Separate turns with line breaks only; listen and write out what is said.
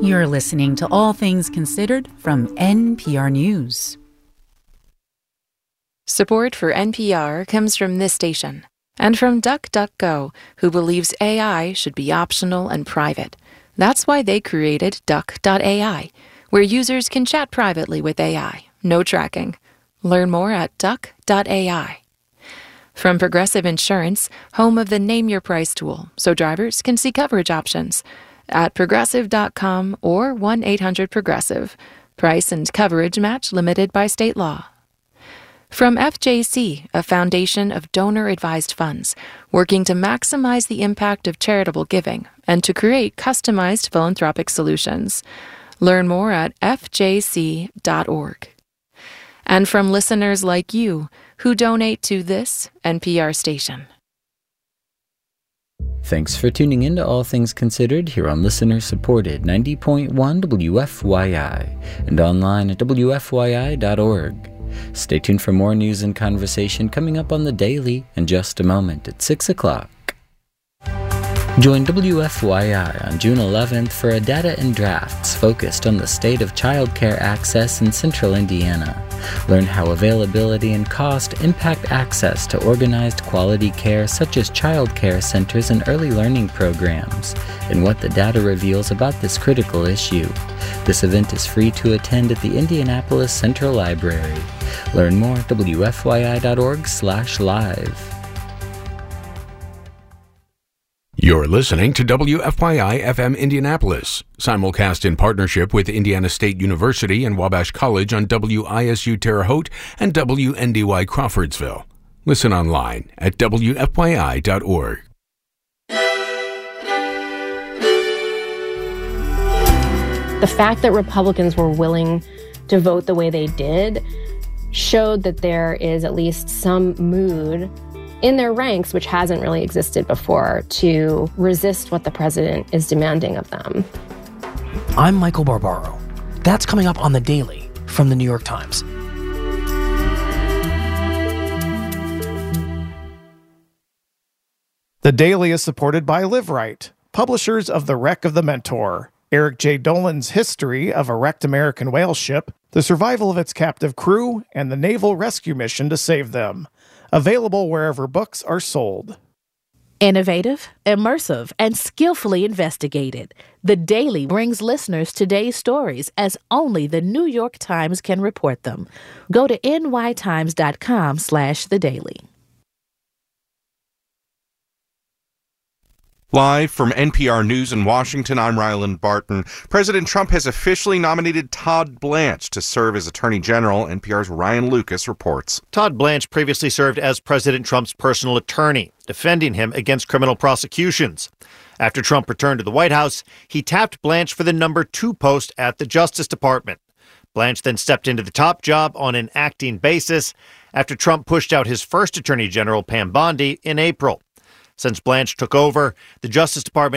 You're listening to All Things Considered from NPR News.
Support for NPR comes from this station and from DuckDuckGo, who believes AI should be optional and private. That's why they created Duck.ai, where users can chat privately with AI. No tracking. Learn more at Duck.ai. From Progressive Insurance, home of the Name Your Price tool, so drivers can see coverage options at Progressive.com or 1-800-PROGRESSIVE. Price and coverage match limited by state law. From FJC, a foundation of donor-advised funds, working to maximize the impact of charitable giving and to create customized philanthropic solutions. Learn more at fjc.org. And from listeners like you who donate to this NPR station.
Thanks for tuning in to All Things Considered here on listener-supported 90.1 WFYI and online at WFYI.org. Stay tuned for more news and conversation coming up on The Daily in just a moment at 6 o'clock. Join WFYI on June 11th for a Data and Drafts focused on the state of childcare access in central Indiana. Learn how availability and cost impact access to organized quality care such as child care centers and early learning programs, and what the data reveals about this critical issue. This event is free to attend at the Indianapolis Central Library. Learn more at WFYI.org/live.
You're listening to WFYI FM Indianapolis, simulcast in partnership with Indiana State University and Wabash College on WISU Terre Haute and WNDY Crawfordsville. Listen online at WFYI.org.
The fact that Republicans were willing to vote the way they did showed that there is at least some mood in their ranks, which hasn't really existed before, to resist what the president is demanding of them.
I'm Michael Barbaro. That's coming up on The Daily from The New York Times.
The Daily is supported by LiveRight, publishers of The Wreck of the Mentor, Eric J. Dolan's history of a wrecked American whale ship, the survival of its captive crew, and the naval rescue mission to save them. Available wherever books are sold.
Innovative, immersive, and skillfully investigated. The Daily brings listeners today's stories as only The New York Times can report them. Go to nytimes.com/thedaily.
Live from NPR News in Washington, I'm Ryland Barton. President Trump has officially nominated Todd Blanche to serve as Attorney General. NPR's Ryan Lucas reports.
Todd Blanche previously served as President Trump's personal attorney, defending him against criminal prosecutions. After Trump returned to the White House, he tapped Blanche for the number 2 post at the Justice Department. Blanche then stepped into the top job on an acting basis after Trump pushed out his first Attorney General, Pam Bondi, in April. Since Blanche took over, the Justice Department